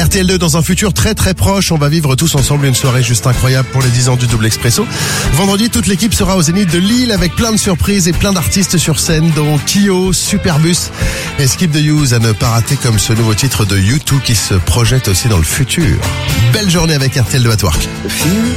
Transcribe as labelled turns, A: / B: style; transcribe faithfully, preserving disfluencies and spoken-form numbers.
A: R T L deux, dans un futur très très proche, on va vivre tous ensemble une soirée juste incroyable pour les dix ans du Double Expresso. Vendredi, toute l'équipe sera au Zénith de Lille avec plein de surprises et plein d'artistes sur scène, dont Kyo, Superbus et Skip the Use, à ne pas rater, comme ce nouveau titre de U deux qui se projette aussi dans le futur. Belle journée avec R T L deux at Work.